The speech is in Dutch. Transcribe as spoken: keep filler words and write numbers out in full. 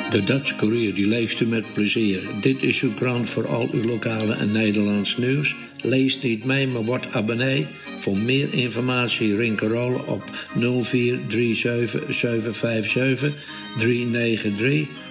De Dutch Courier, die leest u met plezier. Dit is uw krant voor al uw lokale en Nederlands nieuws. Lees niet mee, maar word abonnee. Voor meer informatie rinkerolen op nul vier drie zeven zeven vijf zeven drie negen drie